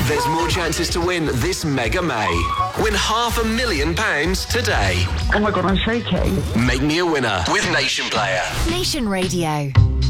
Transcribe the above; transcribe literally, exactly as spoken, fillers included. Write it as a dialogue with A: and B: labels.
A: There's more chances to win this Mega May. Win half a million pounds today.
B: Oh my God, I'm shaking.
A: Make me a winner with Nation Player.
C: Nation Radio.